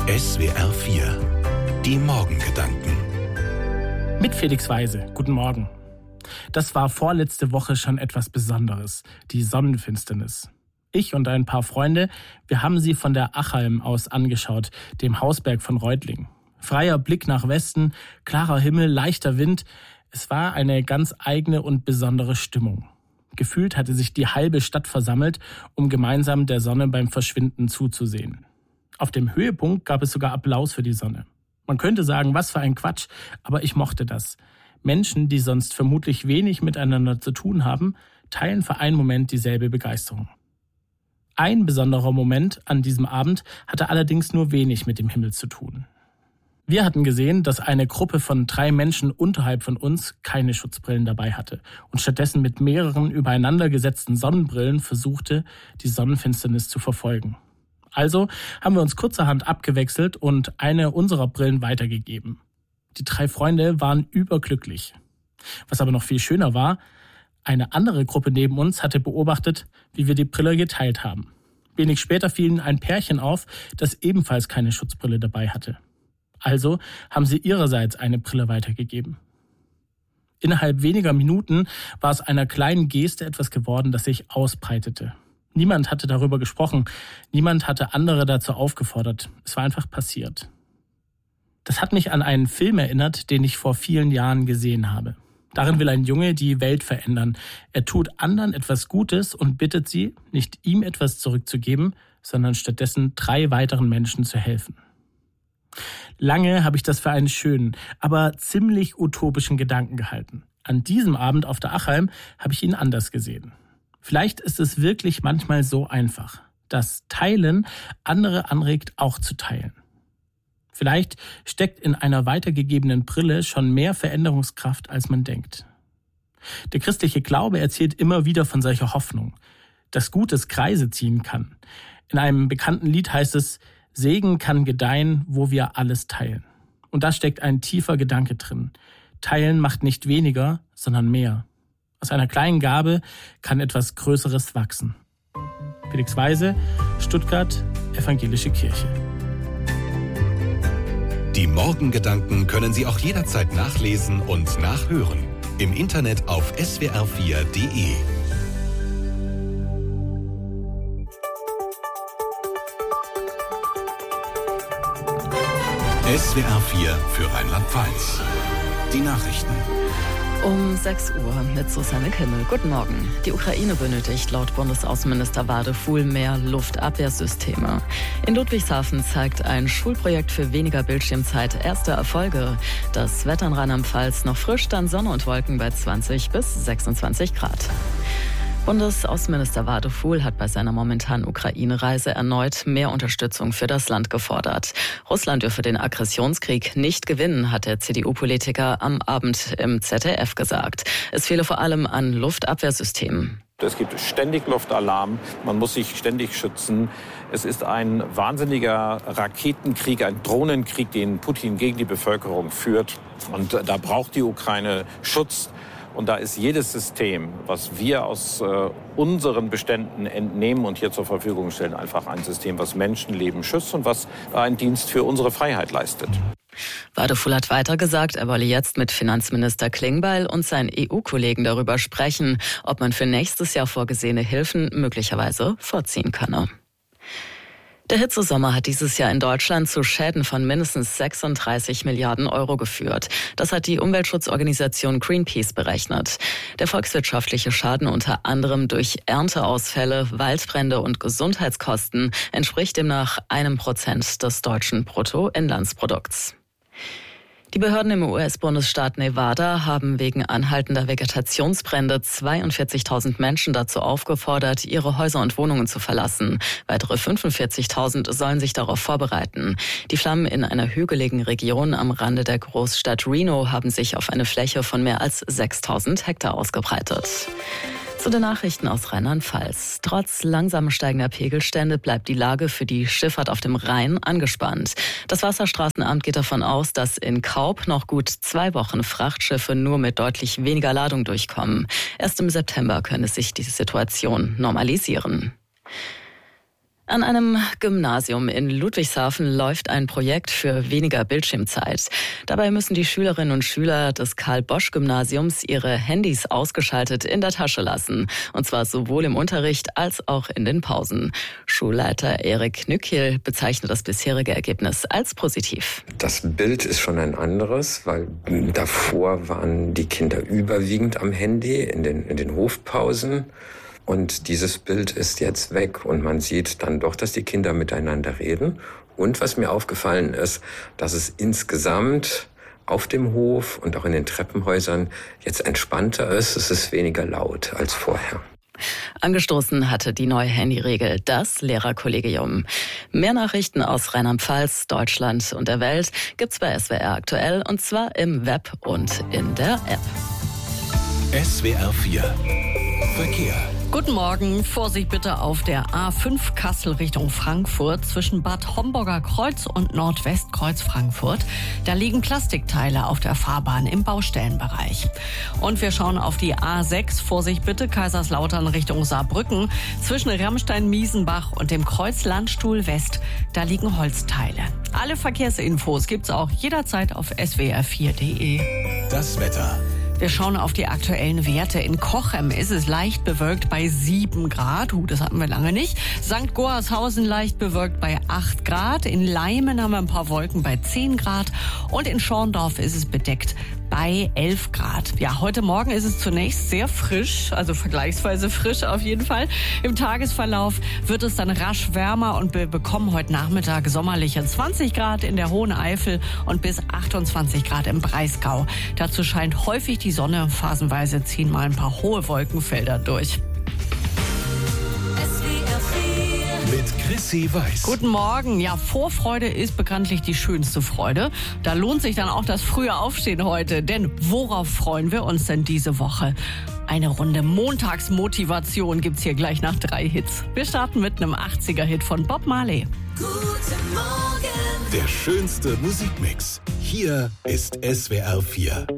SWR 4, die Morgengedanken. Mit Felix Weise. Guten Morgen. Das war vorletzte Woche schon etwas Besonderes, die Sonnenfinsternis. Ich und ein paar Freunde, wir haben sie von der Achalm aus angeschaut, dem Hausberg von Reutlingen. Freier Blick nach Westen, klarer Himmel, leichter Wind. Es war eine ganz eigene und besondere Stimmung. Gefühlt hatte sich die halbe Stadt versammelt, um gemeinsam der Sonne beim Verschwinden zuzusehen. Auf dem Höhepunkt gab es sogar Applaus für die Sonne. Man könnte sagen, was für ein Quatsch, aber ich mochte das. Menschen, die sonst vermutlich wenig miteinander zu tun haben, teilen für einen Moment dieselbe Begeisterung. Ein besonderer Moment an diesem Abend hatte allerdings nur wenig mit dem Himmel zu tun. Wir hatten gesehen, dass eine Gruppe von 3 Menschen unterhalb von uns keine Schutzbrillen dabei hatte und stattdessen mit mehreren übereinander gesetzten Sonnenbrillen versuchte, die Sonnenfinsternis zu verfolgen. Also haben wir uns kurzerhand abgewechselt und eine unserer Brillen weitergegeben. Die 3 Freunde waren überglücklich. Was aber noch viel schöner war, eine andere Gruppe neben uns hatte beobachtet, wie wir die Brille geteilt haben. Wenig später fiel ein Pärchen auf, das ebenfalls keine Schutzbrille dabei hatte. Also haben sie ihrerseits eine Brille weitergegeben. Innerhalb weniger Minuten war es einer kleinen Geste etwas geworden, das sich ausbreitete. Niemand hatte darüber gesprochen, niemand hatte andere dazu aufgefordert. Es war einfach passiert. Das hat mich an einen Film erinnert, den ich vor vielen Jahren gesehen habe. Darin will ein Junge die Welt verändern. Er tut anderen etwas Gutes und bittet sie, nicht ihm etwas zurückzugeben, sondern stattdessen 3 weiteren Menschen zu helfen. Lange habe ich das für einen schönen, aber ziemlich utopischen Gedanken gehalten. An diesem Abend auf der Achalm habe ich ihn anders gesehen. Vielleicht ist es wirklich manchmal so einfach, dass Teilen andere anregt, auch zu teilen. Vielleicht steckt in einer weitergegebenen Brille schon mehr Veränderungskraft, als man denkt. Der christliche Glaube erzählt immer wieder von solcher Hoffnung, dass Gutes Kreise ziehen kann. In einem bekannten Lied heißt es: Segen kann gedeihen, wo wir alles teilen. Und da steckt ein tiefer Gedanke drin. Teilen macht nicht weniger, sondern mehr. Aus einer kleinen Gabe kann etwas Größeres wachsen. Felix Weise, Stuttgart, Evangelische Kirche. Die Morgengedanken können Sie auch jederzeit nachlesen und nachhören. Im Internet auf swr4.de. SWR 4 für Rheinland-Pfalz. Die Nachrichten. Um 6 Uhr mit Susanne Kimmel. Guten Morgen. Die Ukraine benötigt laut Bundesaußenminister Wadefuhl mehr Luftabwehrsysteme. In Ludwigshafen zeigt ein Schulprojekt für weniger Bildschirmzeit erste Erfolge. Das Wetter in Rheinland-Pfalz noch frisch, dann Sonne und Wolken bei 20 bis 26 Grad. Bundesaußenminister Wadefuhl hat bei seiner momentanen Ukraine-Reise erneut mehr Unterstützung für das Land gefordert. Russland dürfe den Aggressionskrieg nicht gewinnen, hat der CDU-Politiker am Abend im ZDF gesagt. Es fehle vor allem an Luftabwehrsystemen. Es gibt ständig Luftalarm, man muss sich ständig schützen. Es ist ein wahnsinniger Raketenkrieg, ein Drohnenkrieg, den Putin gegen die Bevölkerung führt. Und da braucht die Ukraine Schutz. Und da ist jedes System, was wir aus unseren Beständen entnehmen und hier zur Verfügung stellen, einfach ein System, was Menschenleben schützt und was einen Dienst für unsere Freiheit leistet. Wadefuhl hat weiter gesagt, er wolle jetzt mit Finanzminister Klingbeil und seinen EU-Kollegen darüber sprechen, ob man für nächstes Jahr vorgesehene Hilfen möglicherweise vorziehen könne. Der Hitzesommer hat dieses Jahr in Deutschland zu Schäden von mindestens 36 Milliarden Euro geführt. Das hat die Umweltschutzorganisation Greenpeace berechnet. Der volkswirtschaftliche Schaden unter anderem durch Ernteausfälle, Waldbrände und Gesundheitskosten entspricht demnach 1% des deutschen Bruttoinlandsprodukts. Die Behörden im US-Bundesstaat Nevada haben wegen anhaltender Vegetationsbrände 42.000 Menschen dazu aufgefordert, ihre Häuser und Wohnungen zu verlassen. Weitere 45.000 sollen sich darauf vorbereiten. Die Flammen in einer hügeligen Region am Rande der Großstadt Reno haben sich auf eine Fläche von mehr als 6.000 Hektar ausgebreitet. Zu den Nachrichten aus Rheinland-Pfalz. Trotz langsam steigender Pegelstände bleibt die Lage für die Schifffahrt auf dem Rhein angespannt. Das Wasserstraßenamt geht davon aus, dass in Kaub noch gut 2 Wochen Frachtschiffe nur mit deutlich weniger Ladung durchkommen. Erst im September könne sich die Situation normalisieren. An einem Gymnasium in Ludwigshafen läuft ein Projekt für weniger Bildschirmzeit. Dabei müssen die Schülerinnen und Schüler des Karl-Bosch-Gymnasiums ihre Handys ausgeschaltet in der Tasche lassen. Und zwar sowohl im Unterricht als auch in den Pausen. Schulleiter Erik Nückil bezeichnet das bisherige Ergebnis als positiv. Das Bild ist schon ein anderes, weil davor waren die Kinder überwiegend am Handy in den Hofpausen. Und dieses Bild ist jetzt weg und man sieht dann doch, dass die Kinder miteinander reden. Und was mir aufgefallen ist, dass es insgesamt auf dem Hof und auch in den Treppenhäusern jetzt entspannter ist. Es ist weniger laut als vorher. Angestoßen hatte die neue Handyregel das Lehrerkollegium. Mehr Nachrichten aus Rheinland-Pfalz, Deutschland und der Welt gibt's bei SWR aktuell, und zwar im Web und in der App. SWR 4 Verkehr. Guten Morgen. Vorsicht bitte auf der A5 Kassel Richtung Frankfurt zwischen Bad Homburger Kreuz und Nordwestkreuz Frankfurt. Da liegen Plastikteile auf der Fahrbahn im Baustellenbereich. Und wir schauen auf die A6. Vorsicht bitte, Kaiserslautern Richtung Saarbrücken. Zwischen Rammstein-Miesenbach und dem Kreuz Landstuhl West. Da liegen Holzteile. Alle Verkehrsinfos gibt's auch jederzeit auf swr4.de. Das Wetter. Wir schauen auf die aktuellen Werte. In Cochem ist es leicht bewölkt bei 7 Grad. Das hatten wir lange nicht. St. Goarshausen leicht bewölkt bei 8 Grad. In Leimen haben wir ein paar Wolken bei 10 Grad. Und in Schorndorf ist es bedeckt bei 11 Grad. Ja, heute Morgen ist es zunächst sehr frisch, also vergleichsweise frisch auf jeden Fall. Im Tagesverlauf wird es dann rasch wärmer und wir bekommen heute Nachmittag sommerliche 20 Grad in der Hohen Eifel und bis 28 Grad im Breisgau. Dazu scheint häufig die Sonne, phasenweise ziehen mal ein paar hohe Wolkenfelder durch. Mit Chrissy Weiß. Guten Morgen. Ja, Vorfreude ist bekanntlich die schönste Freude. Da lohnt sich dann auch das frühe Aufstehen heute. Denn worauf freuen wir uns denn diese Woche? Eine Runde Montagsmotivation gibt's hier gleich nach 3 Hits. Wir starten mit einem 80er-Hit von Bob Marley. Guten Morgen. Der schönste Musikmix. Hier ist SWR 4.